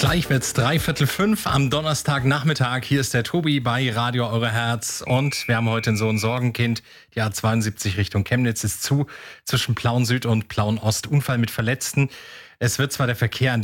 Gleich wird's 5:15 am Donnerstagnachmittag. Hier ist der Tobi bei Radio Eure Herz und wir haben heute so ein Sorgenkind. Die A72 Richtung Chemnitz ist zu, zwischen Plauen Süd und Plauen Ost. Unfall mit Verletzten. Es wird zwar der Verkehr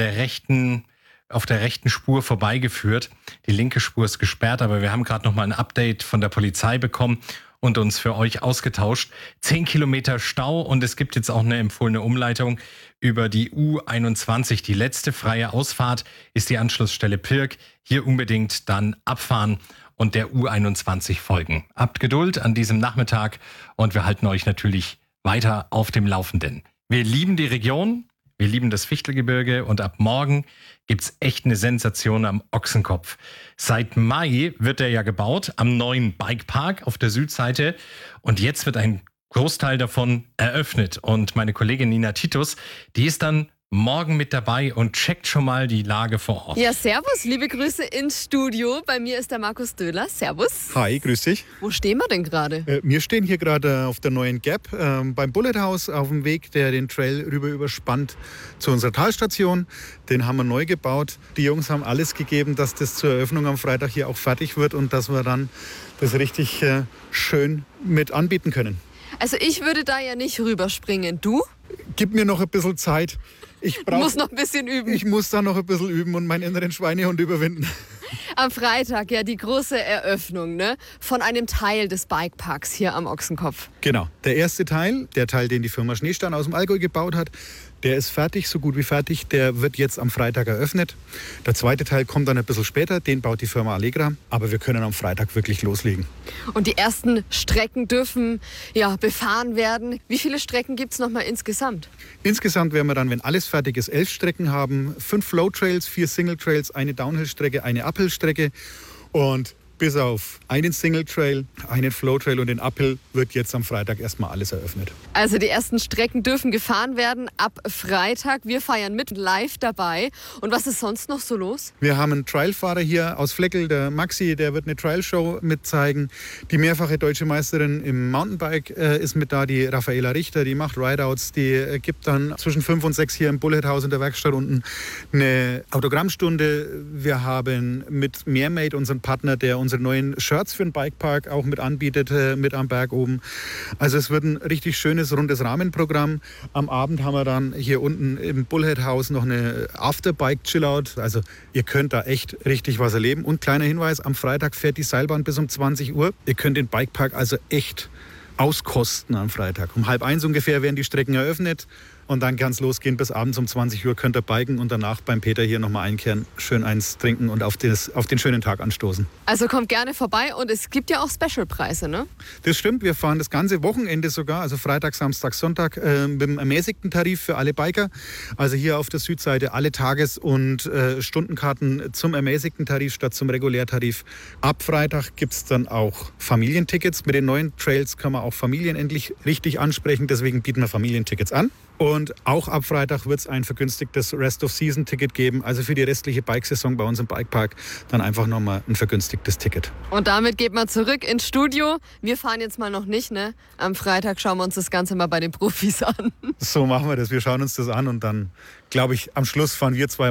auf der rechten Spur vorbeigeführt. Die linke Spur ist gesperrt, aber wir haben gerade noch mal ein Update von der Polizei bekommen und uns für euch ausgetauscht. 10 Kilometer Stau und es gibt jetzt auch eine empfohlene Umleitung über die U21. Die letzte freie Ausfahrt ist die Anschlussstelle Pirk. Hier unbedingt dann abfahren und der U21 folgen. Habt Geduld an diesem Nachmittag und wir halten euch natürlich weiter auf dem Laufenden. Wir lieben die Region, wir lieben das Fichtelgebirge und ab morgen gibt's echt eine Sensation am Ochsenkopf. Seit Mai wird er ja gebaut am neuen Bikepark auf der Südseite und jetzt wird ein Großteil davon eröffnet. Und meine Kollegin Nina Titus, die ist dann morgen mit dabei und checkt schon mal die Lage vor Ort. Ja, servus, liebe Grüße ins Studio. Bei mir ist der Markus Döhler. Servus. Hi, grüß dich. Wo stehen wir denn gerade? Wir stehen hier gerade auf der neuen Gap beim Bullet House auf dem Weg, der den Trail rüber überspannt zu unserer Talstation. Den haben wir neu gebaut. Die Jungs haben alles gegeben, dass das zur Eröffnung am Freitag hier auch fertig wird und dass wir dann das richtig schön mit anbieten können. Also ich würde da ja nicht rüberspringen. Du? Gib mir noch ein bisschen Zeit. Du musst noch ein bisschen üben. Ich muss da noch ein bisschen üben und meinen inneren Schweinehund überwinden. Am Freitag ja die große Eröffnung, ne? Von einem Teil des Bikeparks hier am Ochsenkopf. Genau. Der erste Teil, der Teil, den die Firma Schneestern aus dem Allgäu gebaut hat, der ist fertig, so gut wie fertig. Der wird jetzt am Freitag eröffnet. Der zweite Teil kommt dann ein bisschen später. Den baut die Firma Allegra. Aber wir können am Freitag wirklich loslegen. Und die ersten Strecken dürfen ja befahren werden. Wie viele Strecken gibt es nochmal insgesamt? Insgesamt werden wir dann, wenn alles fertig ist, 11 Strecken haben. 5 Flow-Trails, 4 Single-Trails, eine Downhill-Strecke, eine Uphill-Strecke. Und bis auf einen Single-Trail, einen Flow-Trail und den Uphill wird jetzt am Freitag erstmal alles eröffnet. Also die ersten Strecken dürfen gefahren werden ab Freitag. Wir feiern mit live dabei. Und was ist sonst noch so los? Wir haben einen Trialfahrer hier aus Fleckel, der Maxi, der wird eine Trial-Show mitzeigen. Die mehrfache deutsche Meisterin im Mountainbike ist mit da, die Raffaela Richter, die macht Rideouts, die gibt dann zwischen 5 und 6 hier im Bullet House in der Werkstatt unten eine Autogrammstunde. Wir haben mit Mermaid, unseren Partner, der unsere neuen Shirts für den Bikepark auch mit anbietet, mit am Berg oben. Also es wird ein richtig schönes, rundes Rahmenprogramm. Am Abend haben wir dann hier unten im Bullhead House noch eine Afterbike-Chillout. Also ihr könnt da echt richtig was erleben. Und kleiner Hinweis, am Freitag fährt die Seilbahn bis um 20 Uhr. Ihr könnt den Bikepark also echt auskosten am Freitag. Um 12:30 ungefähr werden die Strecken eröffnet. Und dann kann es losgehen, bis abends um 20 Uhr könnt ihr biken und danach beim Peter hier nochmal einkehren, schön eins trinken und auf den schönen Tag anstoßen. Also kommt gerne vorbei und es gibt ja auch Specialpreise, ne? Das stimmt, wir fahren das ganze Wochenende sogar, also Freitag, Samstag, Sonntag mit einem ermäßigten Tarif für alle Biker. Also hier auf der Südseite alle Tages- und Stundenkarten zum ermäßigten Tarif statt zum Regulärtarif. Ab Freitag gibt es dann auch Familientickets. Mit den neuen Trails kann man auch Familien endlich richtig ansprechen, deswegen bieten wir Familientickets an. Und auch ab Freitag wird es ein vergünstigtes Rest-of-Season-Ticket geben. Also für die restliche Bikesaison bei uns im Bikepark dann einfach nochmal ein vergünstigtes Ticket. Und damit geht man zurück ins Studio. Wir fahren jetzt mal noch nicht, ne? Am Freitag schauen wir uns das Ganze mal bei den Profis an. So machen wir das. Wir schauen uns das an und dann, glaube ich, am Schluss fahren wir zwei